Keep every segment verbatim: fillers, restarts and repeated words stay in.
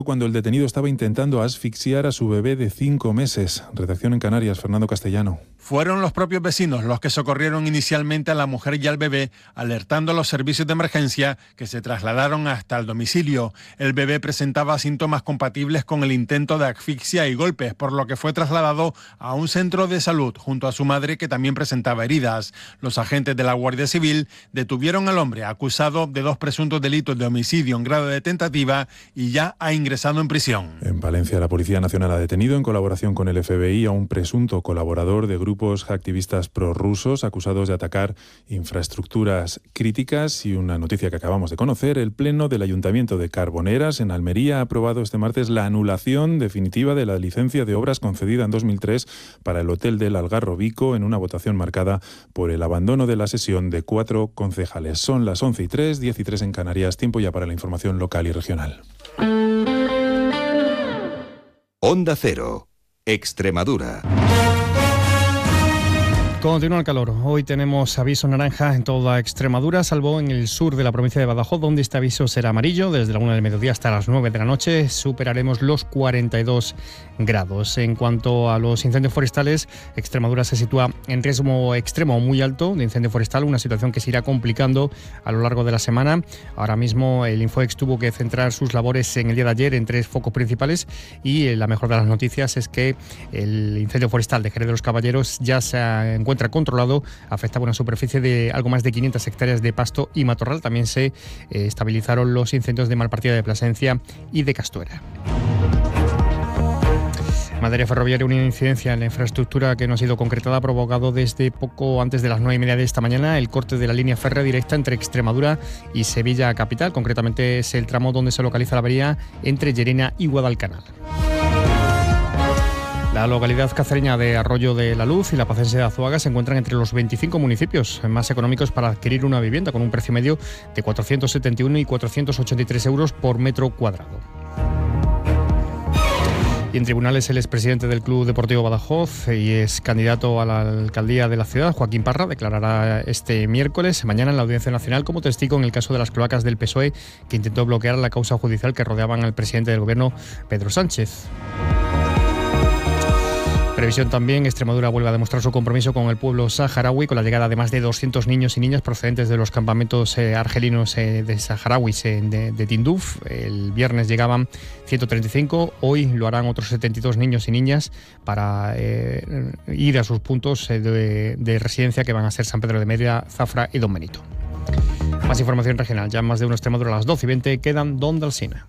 cuando el detenido estaba intentando asfixiar a su bebé de cinco meses. Redacción en Canarias, Fernando Castellano. Fueron los propios vecinos los que socorrieron inicialmente a la mujer y al bebé, alertando a los servicios de emergencia que se trasladaron hasta el domicilio. El bebé presentaba síntomas compatibles con el intento de asfixia y golpes, por lo que fue trasladado a un centro de salud junto a su madre, que también presentaba heridas. Los agentes de la Guardia Civil detuvieron al hombre acusado de dos presuntos delitos de homicidio en grado de tentativa y ya ha ingresado en prisión. En Valencia, la Policía Nacional ha detenido, en colaboración con el F B I, a un presunto colaborador de grupos activistas prorrusos acusados de atacar infraestructuras críticas. Y una noticia que acabamos de conocer: el Pleno del Ayuntamiento de Carboneras, en Almería, ha aprobado este martes la anulación definitiva de la licencia de obras concedida en dos mil tres para el Hotel del Algarrobico, en una votación marcada por el abandono de la sesión de cuatro concejales. Son las once y tres, diez y tres en Canarias. Tiempo ya para la información local y regional. Onda Cero, Extremadura. Continúa el calor. Hoy tenemos aviso naranja en toda Extremadura, salvo en el sur de la provincia de Badajoz, donde este aviso será amarillo. Desde la una del mediodía hasta las nueve de la noche superaremos los cuarenta y dos grados. En cuanto a los incendios forestales, Extremadura se sitúa en riesgo extremo muy alto de incendio forestal, una situación que se irá complicando a lo largo de la semana. Ahora mismo el Infoex tuvo que centrar sus labores en el día de ayer en tres focos principales, y la mejor de las noticias es que el incendio forestal de Jerez de los Caballeros ya se encuentra encuentra controlado. Afectaba una superficie de algo más de quinientas hectáreas de pasto y matorral. También se eh, estabilizaron los incendios de Malpartida de Plasencia y de Castuera. En materia ferroviaria, una incidencia en la infraestructura que no ha sido concretada ha provocado desde poco antes de las nueve y media de esta mañana el corte de la línea férrea directa entre Extremadura y Sevilla capital. Concretamente es el tramo donde se localiza la avería entre Llerena y Guadalcanal. La localidad cacereña de Arroyo de la Luz y la pacense de Azuaga se encuentran entre los veinticinco municipios más económicos para adquirir una vivienda, con un precio medio de cuatrocientos setenta y uno y cuatrocientos ochenta y tres euros por metro cuadrado. Y en tribunales, el expresidente del Club Deportivo Badajoz y es candidato a la alcaldía de la ciudad, Joaquín Parra, declarará este miércoles, mañana, en la Audiencia Nacional como testigo en el caso de las cloacas del P S O E, que intentó bloquear la causa judicial que rodeaban al presidente del gobierno, Pedro Sánchez. Previsión también: Extremadura vuelve a demostrar su compromiso con el pueblo saharaui, con la llegada de más de doscientos niños y niñas procedentes de los campamentos eh, argelinos eh, de saharauis eh, de, de Tinduf. El viernes llegaban ciento treinta y cinco, hoy lo harán otros setenta y dos niños y niñas para eh, ir a sus puntos eh, de, de residencia, que van a ser San Pedro de Mérida, Zafra y Don Benito. Más información regional, ya más de uno Extremadura a las doce y veinte, quedan Don Alsina.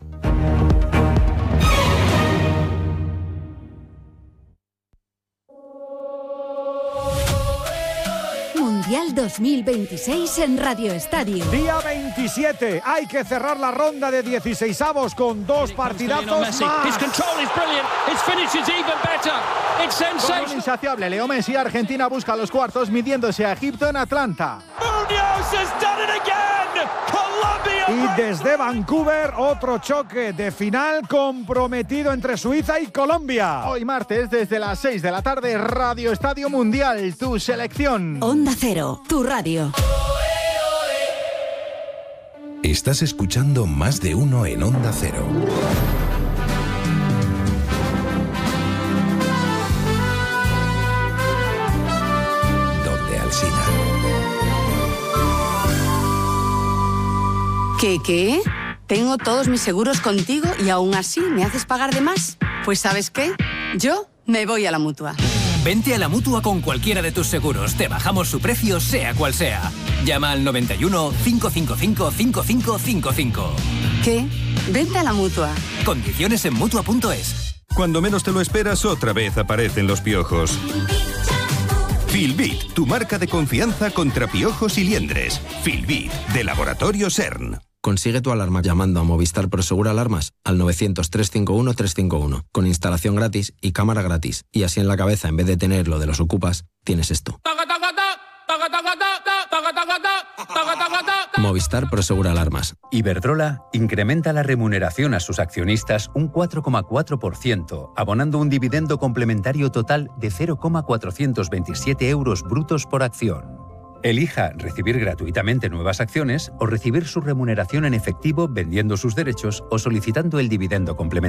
Mundial dos mil veintiséis en Radio Estadio. Día veintisiete, hay que cerrar la ronda de dieciseisavos con dos partidazos más. Con un insaciable Leo Messi, Argentina busca los cuartos midiéndose a Egipto en Atlanta. Y desde Vancouver, otro choque de final comprometido entre Suiza y Colombia. Hoy martes, desde las seis de la tarde, Radio Estadio Mundial, tu selección. Onda Cero, tu radio. Estás escuchando Más de Uno en Onda Cero. Donde Alsina. ¿Qué, qué? Tengo todos mis seguros contigo y aún así me haces pagar de más. Pues ¿sabes qué? Yo me voy a la Mutua. Vente a la Mutua con cualquiera de tus seguros. Te bajamos su precio, sea cual sea. Llama al noventa y uno, cinco cinco cinco, cinco cinco cinco cinco. ¿Qué? Vente a la Mutua. Condiciones en Mutua punto es. Cuando menos te lo esperas, otra vez aparecen los piojos. Filbit, tu marca de confianza contra piojos y liendres. Filbit, de Laboratorio CERN. Consigue tu alarma llamando a Movistar Prosegur Alarmas al novecientos, trescientos cincuenta y uno, trescientos cincuenta y uno, con instalación gratis y cámara gratis. Y así en la cabeza, en vez de tener lo de los ocupas, tienes esto. Movistar Prosegur Alarmas. Iberdrola incrementa la remuneración a sus accionistas un cuatro coma cuatro por ciento, abonando un dividendo complementario total de cero coma cuatrocientos veintisiete euros brutos por acción. Elija recibir gratuitamente nuevas acciones o recibir su remuneración en efectivo vendiendo sus derechos o solicitando el dividendo complementario.